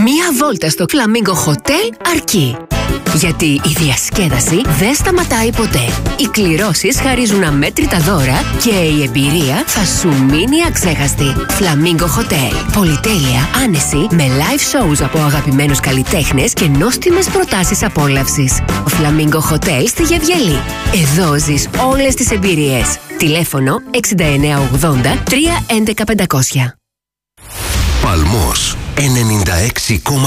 Μία βόλτα στο Flamingo Hotel αρκεί. Γιατί η διασκέδαση δεν σταματάει ποτέ. Οι κληρώσεις χαρίζουν αμέτρητα δώρα και η εμπειρία θα σου μείνει αξέχαστη. Flamingo Hotel. Πολυτέλεια, άνεση, με live shows από αγαπημένους καλλιτέχνες και νόστιμες προτάσεις απόλαυσης. Flamingo Hotel στη Γευγελή. Εδώ ζεις όλες τις εμπειρίες. Τηλέφωνο 6980 311 500. Παλμός 96,8.